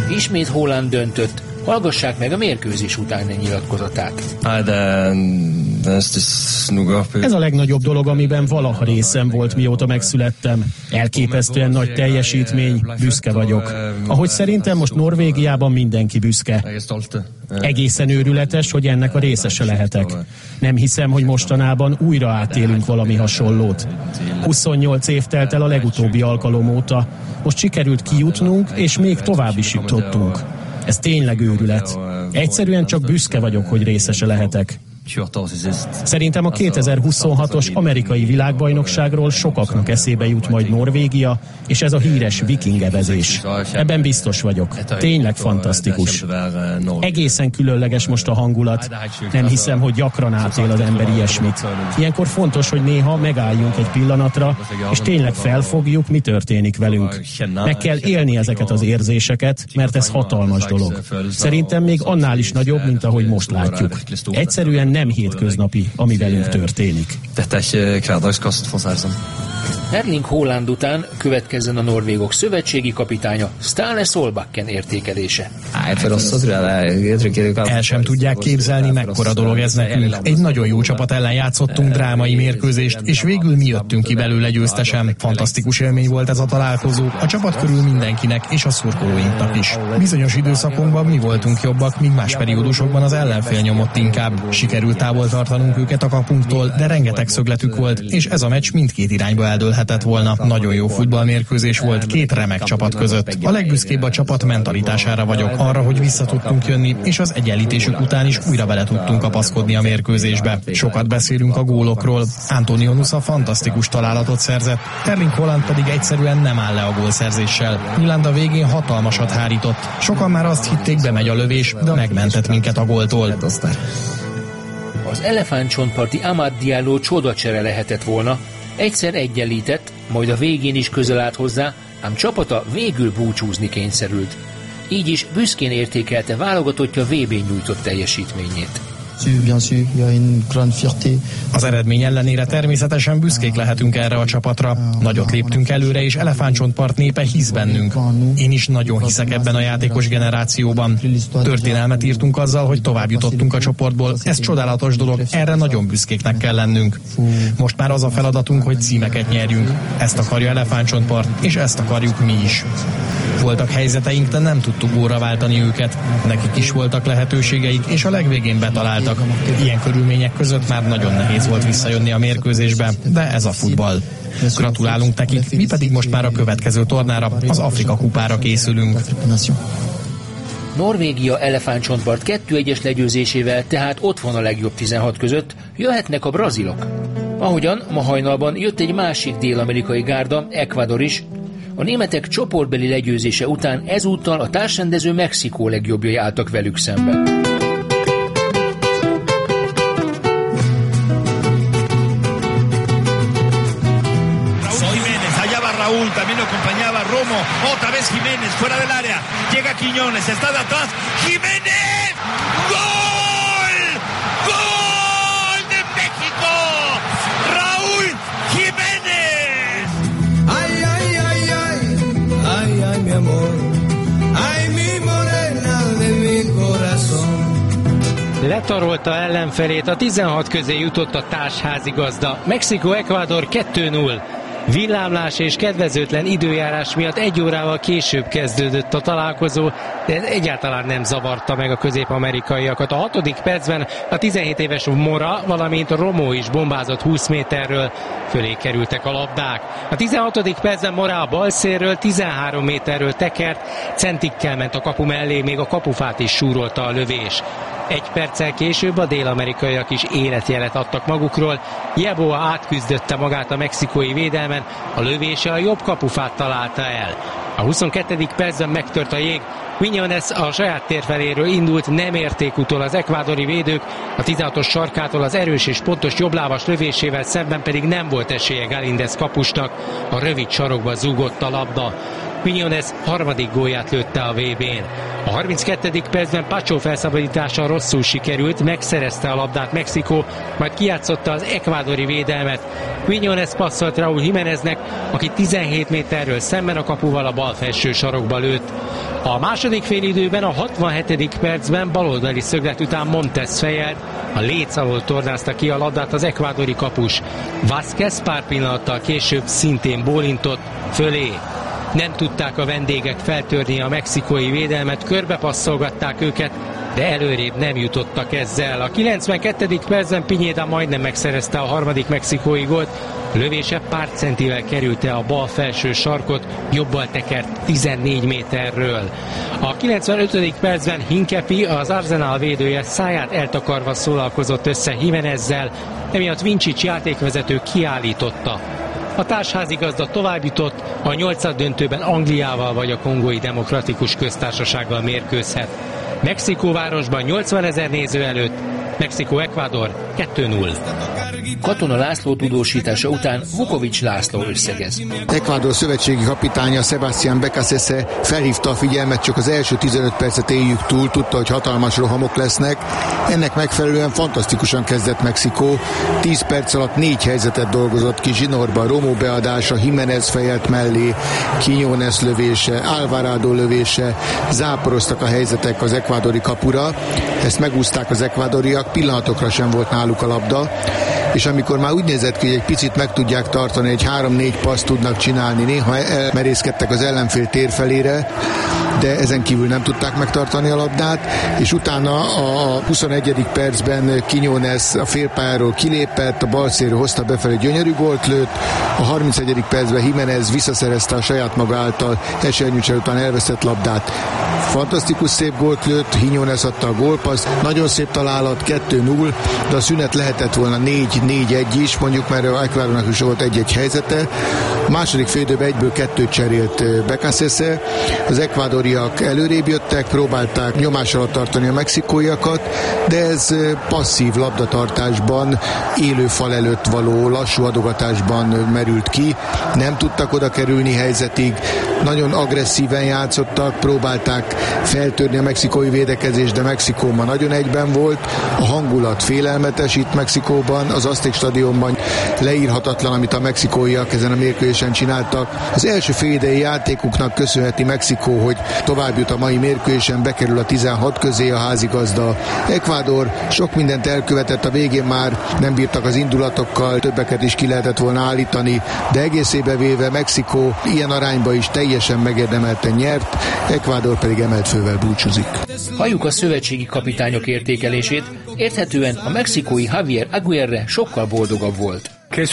Ismét Haaland döntött. Hallgassák meg a mérkőzés utáni nyilatkozatát. Ez a legnagyobb dolog, amiben valaha részem volt, mióta megszülettem. Elképesztően nagy teljesítmény, büszke vagyok. Ahogy szerintem most Norvégiában mindenki büszke. Egészen őrületes, hogy ennek a részese lehetek. Nem hiszem, hogy mostanában újra átélünk valami hasonlót. 28 év telt el a legutóbbi alkalom óta. Most sikerült kijutnunk, és még tovább is jutottunk. Ez tényleg őrület. Egyszerűen csak büszke vagyok, hogy részese lehetek. Szerintem a 2026-os amerikai világbajnokságról sokaknak eszébe jut majd Norvégia, és ez a híres vikingevezés. Ebben biztos vagyok. Tényleg fantasztikus. Egészen különleges most a hangulat. Nem hiszem, hogy gyakran átél az ember ilyesmit. Ilyenkor fontos, hogy néha megálljunk egy pillanatra, és tényleg felfogjuk, mi történik velünk. Meg kell élni ezeket az érzéseket, mert ez hatalmas dolog. Szerintem még annál is nagyobb, mint ahogy most látjuk. Egyszerűen nem hétköznapi, ami velünk történik. Erling Haaland után következzen a norvégok szövetségi kapitánya Ståle Solbakken értékelése. El sem tudják képzelni, mekkora dolog ez nekünk. Egy nagyon jó csapat ellen játszottunk drámai mérkőzést, és végül mi jöttünk ki belőle győztesen. Fantasztikus élmény volt ez a találkozó, a csapat körül mindenkinek és a szurkolóinknak is. Bizonyos időszakunkban mi voltunk jobbak, míg más periódusokban az ellenfél nyomott inkább. Sikerült távol tartanunk őket a kapunktól, de rengeteg szögletük volt, és ez a meccs mindkét irányba eldőlhetett volna. Nagyon jó futballmérkőzés volt két remek csapat között. A legbüszkébb a csapat mentalitására vagyok, arra, hogy vissza tudtunk jönni, és az egyenlítésük után is újra bele tudtunk kapaszkodni a mérkőzésbe. Sokat beszélünk a gólokról. Antonio Nusa fantasztikus találatot szerzett, Erling Haaland pedig egyszerűen nem áll le a gólszerzéssel. Haaland a végén hatalmasat hárított. Sokan már azt hitték, bemegy a lövés, de megmentett minket a góltól. Az elefántcsontparti Amad Diallo csodacsere lehetett volna. Egyszer egyenlített, majd a végén is közel állt hozzá, ám csapata végül búcsúzni kényszerült. Így is büszkén értékelte válogatottja VB-n nyújtott teljesítményét. Az eredmény ellenére természetesen büszkék lehetünk erre a csapatra. Nagyot léptünk előre, és Elefántcsontpart népe hisz bennünk. Én is nagyon hiszek ebben a játékos generációban. Történelmet írtunk azzal, hogy tovább jutottunk a csoportból. Ez csodálatos dolog, erre nagyon büszkéknek kell lennünk. Most már az a feladatunk, hogy címeket nyerjünk. Ezt akarja Elefántcsontpart, és ezt akarjuk mi is. Voltak helyzeteink, de nem tudtuk gólra váltani őket. Nekik is voltak lehetőségeik, és a legvégén betaláltak. Ilyen körülmények között már nagyon nehéz volt visszajönni a mérkőzésbe, de ez a futball. Gratulálunk nekik, mi pedig most már a következő tornára, az Afrika kupára készülünk. Norvégia elefántcsontpart 2-1-es legyőzésével tehát ott van a legjobb 16 között, jöhetnek a brazilok. Ahogyan ma hajnalban jött egy másik dél-amerikai gárda, Ecuador is. A németek csoportbeli legyőzése után ezúttal a társrendező Mexikó legjobbjai álltak velük szemben. Raúl, también lo acompañaba Romo, otra vez Jiménez, fuera del área, llega Quiñones, está de atrás, ¡Jiménez! ¡Gol! ¡Gol de México! ¡Raúl Jiménez! ¡Ay, ay, ay, ay! ¡Ay, ay, mi amor! ¡Ay, mi morena de mi corazón! Letarolta ellenfelét, a 16 közé jutott a társházigazda. Mexikó-Ecuador 2-0. Villámlás és kedvezőtlen időjárás miatt 1 órával később kezdődött a találkozó, de ez egyáltalán nem zavarta meg a közép-amerikaiakat. A 6. percben a 17 éves Mora, valamint Romo is bombázott 20 méterről, fölé kerültek a labdák. A 16. percben Mora a balszélről 13 méterről tekert, centikkel ment a kapu mellé, még a kapufát is súrolta a lövés. 1 perccel később a dél-amerikaiak is életjelet adtak magukról. Yeboah átküzdötte magát a mexikói védelmen, a lövése a jobb kapufát találta el. A 22. percben megtört a jég, Quiñones a saját térfeléről indult, nem érték utol az ekvádori védők, a 16-os sarkától az erős és pontos jobblábas lövésével szemben pedig nem volt esélye Galíndez kapusnak, a rövid sarokba zúgott a labda. Quiñones harmadik gólját lőtte a VB-n. A 32. percben Pacho felszabadítása rosszul sikerült, megszerezte a labdát Mexikó, majd kijátszotta az ekvádori védelmet. Quiñones passzolt Raúl Jiméneznek, aki 17 méterről szemben a kapuval a bal felső sarokba lőtt. A második félidőben a 67. percben baloldali szöglet után Montes fejelt, a léc alól tornázta ki a labdát az ekvádori kapus. Vázquez pár pillanattal később szintén bólintott fölé. Nem tudták a vendégek feltörni a mexikói védelmet, körbepasszolgatták őket, de előrébb nem jutottak ezzel. A 92. percben Piñeda majdnem megszerezte a harmadik mexikói gólt, lövése pár centivel kerülte a bal felső sarkot, jobbal tekert 14 méterről. A 95. percben Hincapié, az Arsenal védője száját eltakarva szólalkozott össze Jiménezzel, emiatt Vincic játékvezető kiállította. A társházigazda továbbjutott, a nyolcaddöntőben Angliával vagy a Kongói Demokratikus Köztársasággal mérkőzhet. Mexikóvárosban 80 000 néző előtt, Mexikó-Ekvádor 2-0. Katona László tudósítása után Vukovics László összegez. Ekvádor szövetségi kapitánya Sebastián Becasese felhívta a figyelmet, csak az első 15 percet éljük túl, tudta, hogy hatalmas rohamok lesznek. Ennek megfelelően fantasztikusan kezdett Mexikó. 10 perc alatt 4 helyzetet dolgozott ki zsinórba, Romo beadása, Jiménez fejelt mellé, Quiñones lövése, Alvarado lövése, záporoztak a helyzetek az ekvádori kapura. Ezt megúszták az ekvádoriak, pillanatokra sem volt náluk a labda, és amikor már úgy nézett ki, hogy egy picit meg tudják tartani, egy 3-4 paszt tudnak csinálni, néha elmerészkedtek az ellenfél térfelére, de ezen kívül nem tudták megtartani a labdát, és utána a 21. percben Quiñones a félpályáról kilépett, a balszélről hozta befelé, gyönyörű gólt lőtt, a 31. percben Jiménez visszaszerezte a saját maga által esernyőcsel után elvesztett labdát. Fantasztikus szép gólt lőtt, Quiñones adta a gólpaszt, nagyon szép találat, 2-0, de a szünet lehetett volna 4-1 is, mondjuk, mert a Ekvádornak is volt egy-egy helyzete. A második félidőben egyből 2 cserélt Becasese, az ekvádoriak előrébb jöttek, próbálták nyomás alatt tartani a mexikóiakat, de ez passzív labdatartásban, élő fal előtt való lassú adogatásban merült ki, nem tudtak oda kerülni helyzetig, nagyon agresszíven játszottak, próbálták feltörni a mexikói védekezést, de Mexikó ma nagyon egyben volt, a hangulat félelmetes itt Mexikóban, az Azték stadionban leírhatatlan, amit a mexikóiak ezen a mérkőzésen csináltak. Az első félidei játékuknak köszönheti Mexikó, hogy tovább jut a mai mérkőzésen, bekerül a 16 közé a házigazda. Ekvádor sok mindent elkövetett, a végén már nem bírtak az indulatokkal, többeket is ki lehetett volna állítani, de egészébe véve Mexikó ilyen arányba is teljesen megérdemelten nyert, Ekvádor pedig emelt fővel búcsúzik. Halljuk a szövetségi kapitányok értékelését, érthetően a mexikói Javier Aguirre sokkal boldogabb volt.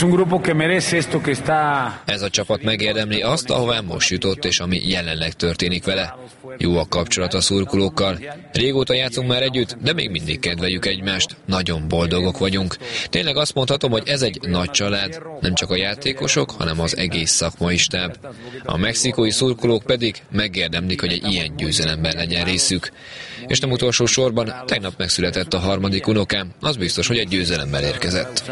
Ez a csapat megérdemli azt, ahová most jutott, és ami jelenleg történik vele. Jó a kapcsolat a szurkolókkal. Régóta játszunk már együtt, de még mindig kedveljük egymást. Nagyon boldogok vagyunk. Tényleg azt mondhatom, hogy ez egy nagy család. Nem csak a játékosok, hanem az egész szakmai stáb. A mexikói szurkolók pedig megérdemlik, hogy egy ilyen győzelemben legyen részük. És nem utolsó sorban, tegnap megszületett a harmadik unokám, az biztos, hogy egy győzelemmel érkezett.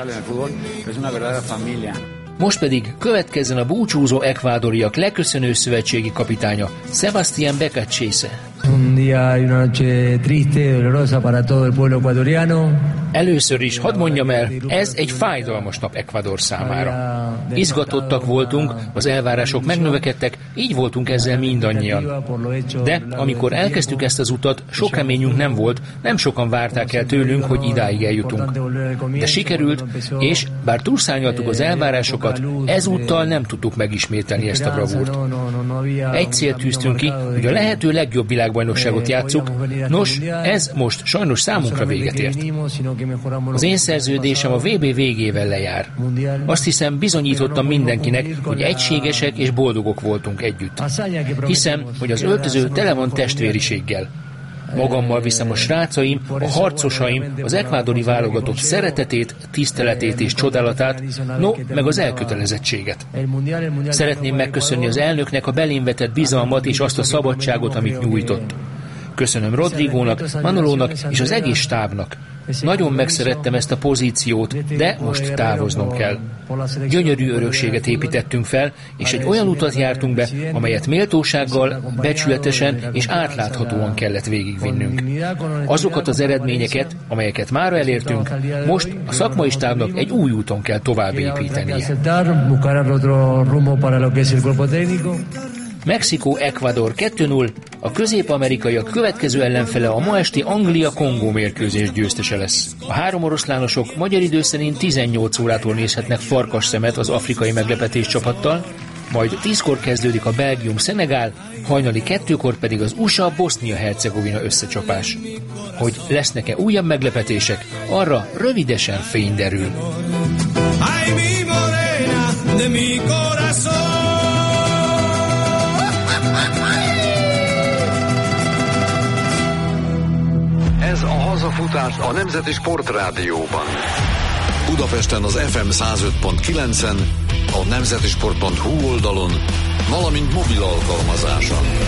Most pedig következzen a búcsúzó ekvádoriak leköszönő szövetségi kapitánya, Sebastián Becasese. Először is hadd mondjam el, ez egy fájdalmas nap Ekvádor számára. Izgatottak voltunk, az elvárások megnövekedtek, így voltunk ezzel mindannyian. De amikor elkezdtük ezt az utat, sok reményünk nem volt, nem sokan várták el tőlünk, hogy idáig eljutunk. De sikerült, és bár túlszárnyaltuk az elvárásokat, ezúttal nem tudtuk megismételni ezt a bravúrt. Egy célt tűztünk ki, hogy a lehető legjobb világbajnokságot játsszuk, nos, ez most sajnos számunkra véget ért. Az én szerződésem a VB végével lejár. Azt hiszem, bizonyítottam mindenkinek, hogy egységesek és boldogok voltunk együtt. Hiszem, hogy az öltöző tele van testvériséggel. Magammal viszem a srácaim, a harcosaim, az ekvádori válogatott szeretetét, tiszteletét és csodálatát, no, meg az elkötelezettséget. Szeretném megköszönni az elnöknek a belém vetett bizalmat és azt a szabadságot, amit nyújtott. Köszönöm Rodrigónak, Manolónak és az egész stábnak. Nagyon megszerettem ezt a pozíciót, de most távoznom kell. Gyönyörű örökséget építettünk fel, és egy olyan utat jártunk be, amelyet méltósággal, becsületesen és átláthatóan kellett végigvinnünk. Azokat az eredményeket, amelyeket már elértünk, most a szakmai stábnak egy új úton kell tovább építenie. Mexikó-Ecuador 2-0, a közép-amerikaiak következő ellenfele a ma esti Anglia-Kongó mérkőzés győztese lesz. A három oroszlánosok magyar idő szerint 18 órától nézhetnek farkas szemet az afrikai meglepetés csapattal, majd 10-kor kezdődik a Belgium-Szenegál, hajnali 2-kor pedig az USA-Bosznia-Hercegovina összecsapás. Hogy lesznek-e újabb meglepetések, arra rövidesen fény derül. Ez a hazafutás a Nemzeti Sportrádióban. Budapesten az FM 105.9-en, a nemzetisport.hu oldalon, valamint mobil alkalmazáson.